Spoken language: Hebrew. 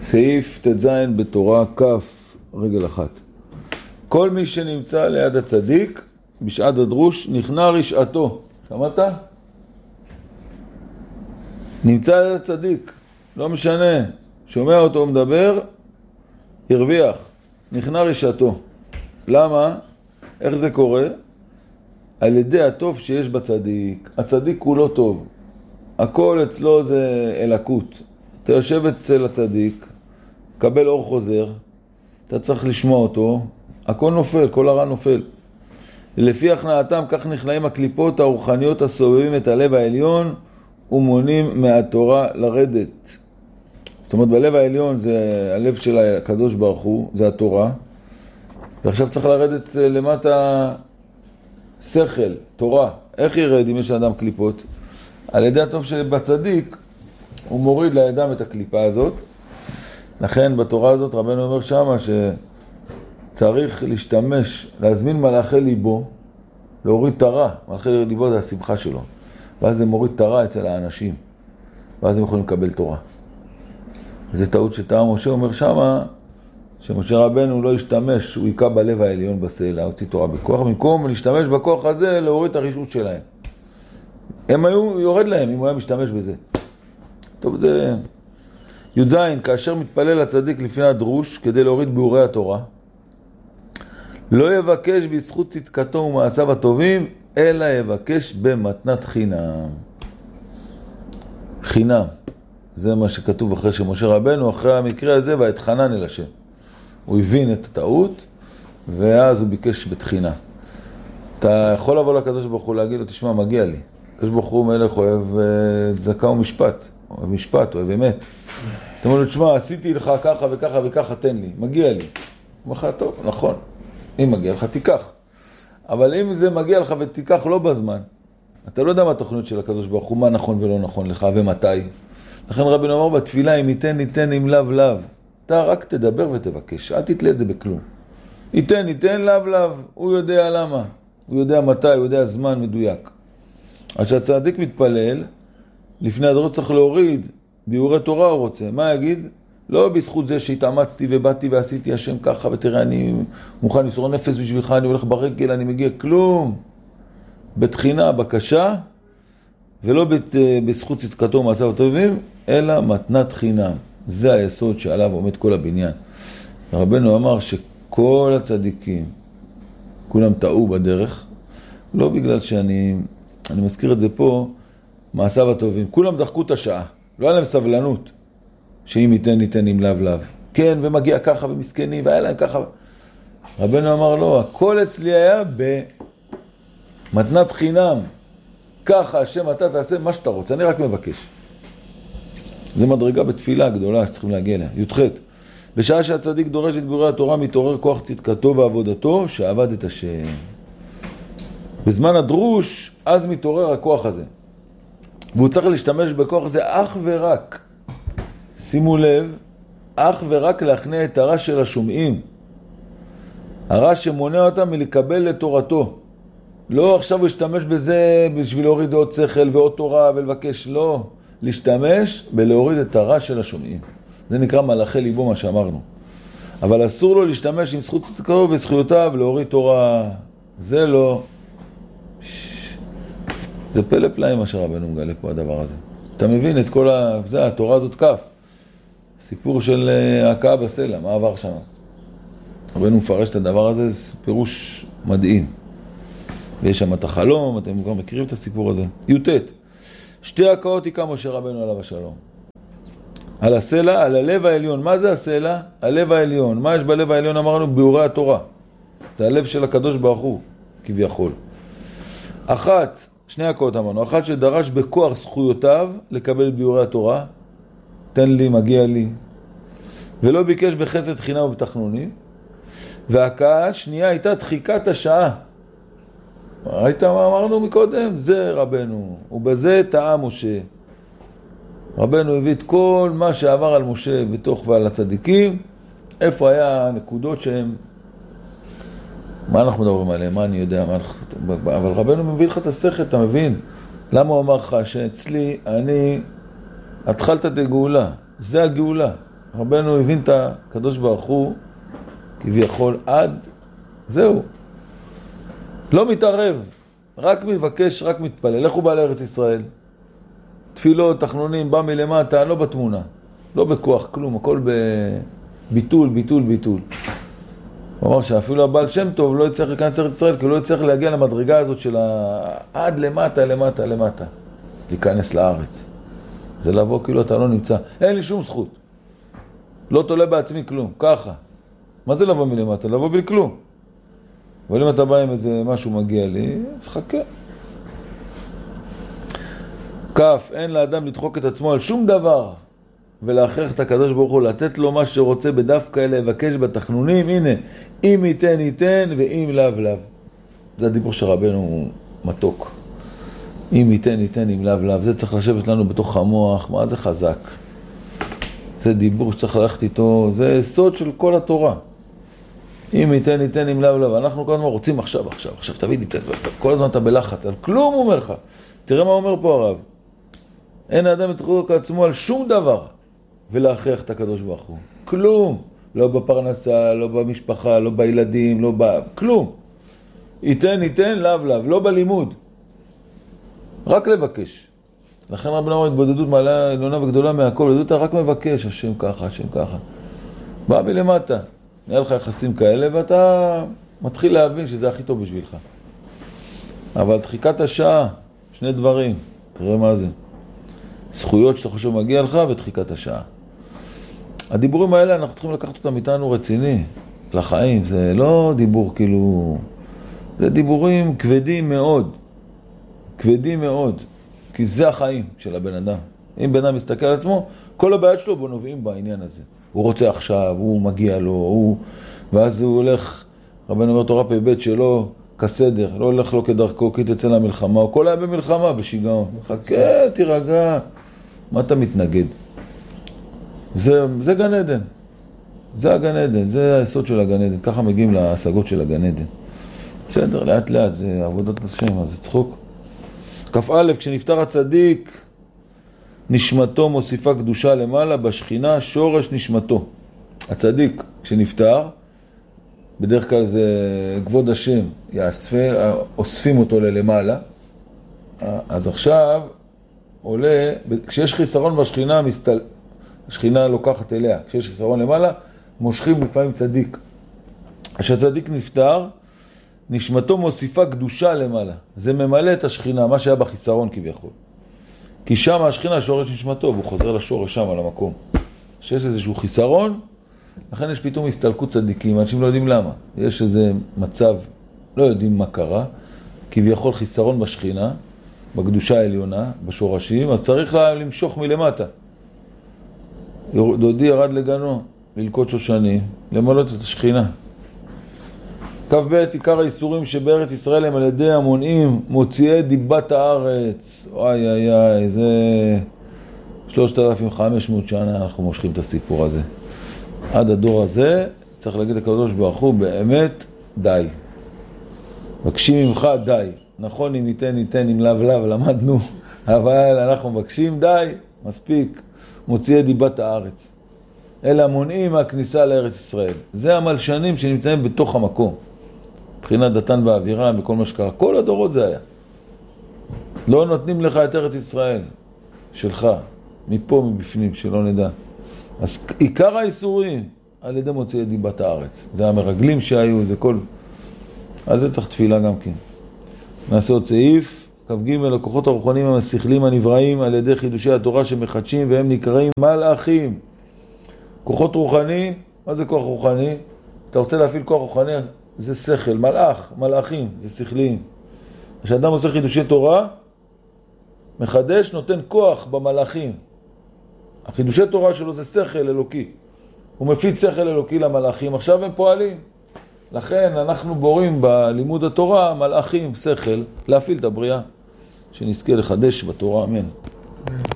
סעיף ט"ז בתורה כף רגל אחת. כל מי שנמצא ליד הצדיק בשעת הדרוש נכנע רשעתו. שמעת? נמצא ליד הצדיק, לא משנה, שומע אותו מדבר, הרוויח, נכנע רשעתו. למה? איך זה קורה? על ידי הטוב שיש בצדיק. הצדיק הוא לא טוב, הכל אצלו זה אלקות. אתה יושב אצל הצדיק, קבל אור חוזר, אתה צריך לשמוע אותו, הכל נופל, כל הרע נופל. לפי הכנעתם כך נכנעים הקליפות הרוחניות הסובבים את הלב העליון ומונים מהתורה לרדת. זאת אומרת, בלב העליון זה הלב של הקדוש ברוך הוא, זה התורה, ועכשיו צריך לרדת למטה שכל, תורה. איך ירד אם יש לאדם קליפות? על ידי הטוב שבצדיק הוא מוריד לאדם את הקליפה הזאת. לכן בתורה הזאת רבנו אומר שמה שצריך להשתמש, להזמין מלאכי ליבו, להוריד תרה. מלאכי ליבו זה השמחה שלו. ואז זה מוריד תרה אצל האנשים. ואז הם יכולים לקבל תורה. זה טעות שטעה משה אומר שמה, שמשה רבנו לא ישתמש, הוא יקע בלב העליון בסלע, הוציא תורה בכוח, במקום להשתמש בכוח הזה להוריד את הרשעות שלהם. הם היו יורד להם אם הוא היה משתמש בזה. טוב, זה י"ז, כאשר מתפלל הצדיק לפני הדרוש כדי להוריד ביאורי התורה, לא יבקש בזכות צדקתו ומעשיו הטובים, אלא יבקש במתנת חינם. חינם. זה מה שכתוב אחרי שמשה רבנו, אחרי המקרה הזה, והתחנן אל השם. הוא הבין את הטעות, ואז הוא ביקש בתחינה. אתה יכול לבוא לקדוש ברוך הוא להגיד לו, תשמע, מגיע לי. הקדוש ברוך הוא מלך אוהב צדקה ומשפט. אוהב משפט, אוהב אמת. אתה אומר לו, תשמע, עשיתי לך ככה וככה וככה, תן לי. מגיע לי. הוא אומר, טוב, נכון. אם מגיע לך, תיקח. אבל אם זה מגיע לך ותיקח לא בזמן, אתה לא יודע מה התוכניות של הקדוש ברוך הוא, מה נכון ולא נכון לך ומתי. לכן רבינו אמר בתפילה, אם ייתן, ניתן, אם לאו לאו. אתה רק תדבר ותבקש, אל תתלה את זה בכלום. ייתן, לאו לאו, הוא יודע למה. הוא יודע מתי, הוא יודע זמן מדויק. אז שהצדיק מתפלל, לפני הדרוש צריך להוריד, ביאורי תורה הוא רוצה. מה יגיד? לא בזכות זה שהתאמצתי ובאתי ועשיתי השם ככה, ותראה, אני מוכן למסור נפש בשבילך, אני הולך ברגל, אני מגיע כלום. בתחינה, בקשה, ולא בזכות צדקתו ומעשיו הטובים, אלא מתנת חינם. זה היסוד שעליו עומד כל הבניין. רבנו אמר שכל הצדיקים, כולם טעו בדרך, לא בגלל שאני מזכיר את זה פה, מעשיו הטובים. כולם דחקו את השעה, לא היה להם סבלנות, שאם ניתן אם לאו לאו. כן, ומגיע ככה ומסכני, והיה להם ככה. רבנו אמר לא, הכל אצלי היה במתנת חינם. ככה השם אתה תעשה מה שאתה רוצה, אני רק מבקש. זה מדרגה בתפילה הגדולה שצריכים להגיע אליה. י"ח, בשעה שהצדיק דורש את ביאורי התורה, מתעורר כוח צדקתו ועבודתו שעבד את השם. בזמן הדרוש, אז מתעורר הכוח הזה. והוא צריך להשתמש בכוח הזה אך ורק, שימו לב, אך ורק להכניע את הרע של השומעים. הרע שמונע אותם מלקבל לתורתו. לא עכשיו הוא ישתמש בזה בשביל להוריד עוד שכל ועוד תורה ולבקש, לא. להשתמש בלהוריד את הרע של השומעים. זה נקרא מלאכי ליבו, מה שאמרנו. אבל אסור לו להשתמש עם זכות צדקתו וזכויותיו להוריד תורה. זה לא. זה פלא פלאים מה שרבנו מגלה פה הדבר הזה. אתה מבין את כל זה, התורה הזאת כף. סיפור של ההכאה בסלע, מה עבר שם? רבנו מפרש את הדבר הזה, זה פירוש מדהים. ויש שם את החלום, אתם כבר מכירים את הסיפור הזה. י"ט, שתי הכאות היכה משה רבנו עליו השלום. על הסלע, על הלב העליון. מה זה הסלע? הלב העליון. מה יש בלב העליון? אמרנו ביאורי התורה. זה הלב של הקדוש ברוך הוא, כביכול. אחת, שני הכאות אמרנו, אחת שדרש בכוח זכויותיו לקבל ביאורי התורה, תן לי, מגיע לי, ולא ביקש בחסד חינם ובתחנונים. וההכאה שנייה הייתה דחיקת השעה. ראית מה אמרנו מקודם? זה רבנו, ובזה טעה משה. רבנו הביא את כל מה שעבר על משה בתוך ועל הצדיקים, איפה היה הנקודות שהם, מה אנחנו מדברים עליהם, מה אני יודע, אבל רבנו מביא לך את השכל, אתה מבין? למה הוא אמר לך שאצלי אני התחלת את הגאולה, זה הגאולה. רבנו הבין את הקדוש ברוך הוא כביכול עד, זהו. לא מתערב, רק מבקש, רק מתפלל. לכו בא לארץ ישראל. תפילות, תחנונים, בא מלמטה, לא בתמונה. לא בכוח, כלום, הכל בביטול, ביטול, ביטול. הוא אמר שאפילו הבעל שם טוב לא יצטרך להיכנס לארץ ישראל, כי הוא לא יצטרך להגיע למדרגה הזאת של עד למטה, למטה, למטה. להיכנס לארץ. זה לבוא כאילו אתה לא נמצא. אין לי שום זכות. לא תולה בעצמי כלום, ככה. מה זה לבוא מלמטה? לבוא בלי כלום. אבל אם אתה בא עם איזה משהו מגיע לי, חכה. כף, אין לאדם לדחוק את עצמו על שום דבר, ולהכרח את הקדוש ברוך הוא, לתת לו מה שרוצה בדווקא לבקש בתחנונים. הנה, אם ייתן ייתן, ואם לאו לאו. זה הדיבור של רבנו מתוק. אם ייתן ייתן, אם לאו לאו. זה צריך לשבת לנו בתוך המוח, מה זה חזק. זה דיבור שצריך ללכת איתו, זה סוד של כל התורה. אם ייתן ייתן, אם לאו לאו. אנחנו כל הזמן רוצים עכשיו, תביא לי, כל הזמן אתה בלחץ, על כלום הוא אומר לך. תראה מה אומר פה הרב. אין האדם יתחוק עצמו על שום דבר, ולהכריח את הקדוש ברוך הוא. כלום. לא בפרנסה, לא במשפחה, לא בילדים, לא כלום. ייתן ייתן, לאו לאו. לא בלימוד. רק לבקש. לכן רבנו אומר, התבודדות מעלה עליונה וגדולה מהכל. התבודדות רק מבקש, השם ככה, השם ככה. בא מלמטה. נהיה לך יחסים כאלה, ואתה מתחיל להבין שזה הכי טוב בשבילך. אבל דחיקת השעה, שני דברים. תראה מה זה. זכויות שאתה חושב מגיע לך ודחיקת השעה. הדיבורים האלה אנחנו צריכים לקחת אותם איתנו רציני, לחיים. זה לא דיבור כאילו... זה דיבורים כבדים מאוד. כבדים מאוד. כי זה החיים של הבן אדם. אם בן אדם מסתכל על עצמו, כל הבעיות שלו בו נובעים בעניין הזה. הוא רוצה עכשיו, הוא מגיע לו, ואז הוא הולך, רבנו אומר תורה פ"ב שלו, כסדר, לא הולך לו כדרכו, כי תצא למלחמה, הוא כל היה במלחמה, בשיגעון. חכה, תירגע. מה אתה מתנגד? זה גן עדן. זה הגן עדן, זה היסוד של הגן עדן. ככה מגיעים להשגות של הגן עדן. בסדר, לאט לאט, זה עבודת השם, אז זה צחוק. כ"א, כשנפטר הצדיק, נשמתו מוסיפה קדושה למעלה, בשכינה שורש נשמתו. הצדיק כשנפטר, בדרך כלל זה כבוד השם, אוספים אותו ללמעלה. אז עכשיו עולה, כשיש חיסרון בשכינה, השכינה לוקחת אליה. כשיש חיסרון למעלה, מושכים לפעמים צדיק. כשהצדיק נפטר, נשמתו מוסיפה קדושה למעלה. זה ממלא את השכינה, מה שהיה בחיסרון כביכול. כי שם השכינה שורש נשמתו, והוא חוזר לשורש שם, על המקום. כשיש איזשהו חיסרון, לכן יש פתאום הסתלקות צדיקים, אנשים לא יודעים למה. יש איזה מצב, לא יודעים מה קרה, כביכול חיסרון בשכינה, בקדושה העליונה, בשורשים, אז צריך למשוך מלמטה. דודי ירד לגנו, ללקוט שושנים, למלות את השכינה. כ"ב, עיקר האיסורים שבארץ ישראל הם על ידי המונעים, מוציאי דיבת הארץ. אוי אוי אוי, זה 3,500 שנה אנחנו מושכים את הסיפור הזה. עד הדור הזה צריך להגיד לקדוש ברוך הוא, באמת די. מבקשים ממך די. נכון, אם ניתן, ניתן, אם לאו לאו, למדנו. אבל אנחנו מבקשים די, מספיק. מוציאי דיבת הארץ. אלה המונעים מהכניסה לארץ ישראל. זה המלשנים שנמצאים בתוך המקום. מבחינת דתן באווירה, בכל מה שקרה. כל הדורות זה היה. לא נותנים לך את ארץ ישראל שלך, מפה, מבפנים, שלא נדע. אז עיקר האיסורים על ידי מוציאי דיבת הארץ. זה המרגלים שהיו, זה כל... על זה צריך תפילה גם כן. נעשה עוד סעיף. כ"ג, לקוחות הרוחנים המסכלים הנבראים על ידי חידושי התורה שמחדשים והם נקראים מלאכים. כוחות רוחני, מה זה כוח רוחני? אתה רוצה להפעיל כוח רוחני, זה שכל, מלאכים, זה שכליים. כשאדם עושה חידושי תורה, מחדש, נותן כוח במלאכים. החידושי תורה שלו זה שכל אלוקי. הוא מפיץ שכל אלוקי למלאכים, עכשיו הם פועלים. לכן אנחנו בורים בלימוד התורה, מלאכים, שכל, להפעיל את הבריאה, שנזכה לחדש בתורה, אמן.